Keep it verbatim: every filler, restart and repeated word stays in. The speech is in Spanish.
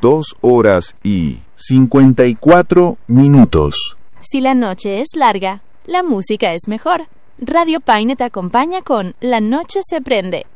dos horas y cincuenta y cuatro minutos. Si la noche es larga, la música es mejor. Radio Paine te acompaña con La Noche se prende.